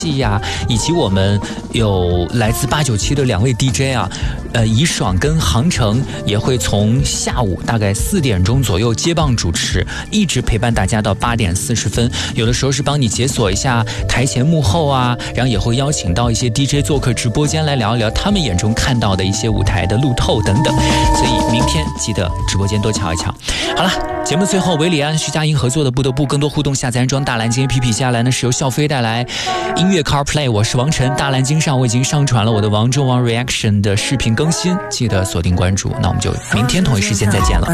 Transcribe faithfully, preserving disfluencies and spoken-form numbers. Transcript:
呀、啊，以及我们有来自八九七的两位 D J 啊，呃，怡爽跟航程也会从下午大概四点钟左右接棒主持，一直陪伴大家到八点四十分。有的时候是帮你解锁一下台前幕后啊，然后也会邀请到一些 D J 做客直播间来聊一聊他们眼中看到的一些舞台的路透等等。所以明天记得直播间多瞧一瞧。好了，节目最后韦礼安、徐佳莹合作的不得不，更多互动下载安装大蓝鲸 A P P。接下来呢是由笑飞带来音乐 CarPlay， 我是王晨。大蓝鲸上我已经上传了我的王中王 Reaction 的视频更新，记得锁定关注。那我们就明天同一时间再见了。